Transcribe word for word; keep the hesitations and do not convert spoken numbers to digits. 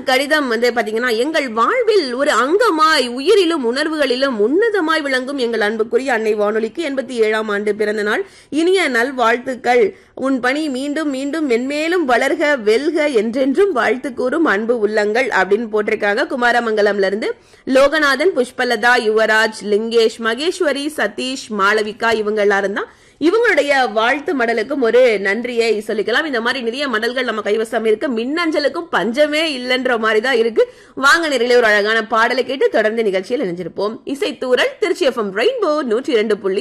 கடிதம் வந்து பாத்தீங்கன்னா, எங்கள் வாழ்வில் ஒரு அங்கமாய் உயிரிலும் உணர்வுகளிலும் உன்னதமாய் விளங்கும் எங்கள் அன்புக்குரிய அன்னை வானொலிக்கு எண்பத்தி ஏழாம் ஆண்டு பிறந்த நாள். இனிய நல் வாழ்த்துக்கள். உன் பணி மீண்டும் மீண்டும் மென்மேலும் வளர்க வெல்க என்றென்றும் வாழ்த்து கூறும் அன்பு உள்ளங்கள் அப்படின்னு போட்டிருக்காங்க. குமாரமங்கலம்ல இருந்து லோகநாதன், புஷ்பலதா, யுவராஜ், லிங்கேஷ், மகேஸ்வரி, சதீஷ், மாளவிகா இவங்க எல்லாரும் தான். இவங்களுடைய வாழ்த்து மடலுக்கும் ஒரு நன்றியை சொல்லிக்கலாம். இந்த மாதிரி நிறைய மடல்கள் நம்ம கைவசம் இருக்கு. மின்னஞ்சலுக்கும் பஞ்சமே இல்லைன்ற மாதிரி தான் இருக்கு. வாங்க நேயர்களே, ஒரு அழகான பாடலை கேட்டு தொடர்ந்து நிகழ்ச்சியில் இணைஞ்சிருப்போம். இசைத்தூரல் திருச்சி எஃப்எம் ரெயின்போ நூற்றி இரண்டு புள்ளி